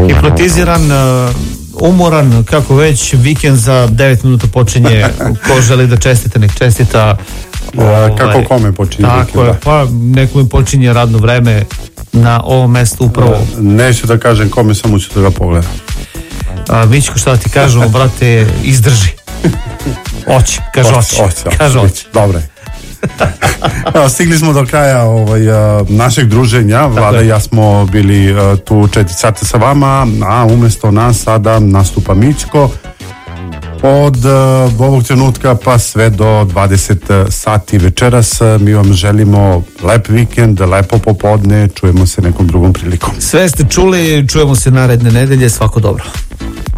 hipnotiziran, umoran, kako već, vikend za 9 minuta počinje. Ko želi da čestita, nek čestita. Kako kome počinje vikend? Tako je, pa nekome počinje radno vreme na ovom mestu upravo. Neću da kažem kome, samo ću da ga pogledam. Mićko, šta ti kažemo, brate, izdrži. Oći, kaže oći. Dobre. Stigli smo do kraja našeg druženja. Vlada i ja smo bili tu 4 sata sa vama, a umjesto nas sada nastupa Mićko. Od ovog trenutka pa sve do 20 sati večeras. Mi vam želimo lep vikend, lepo popodne, čujemo se nekom drugom prilikom. Sve ste čuli, čujemo se naredne nedelje, svako dobro.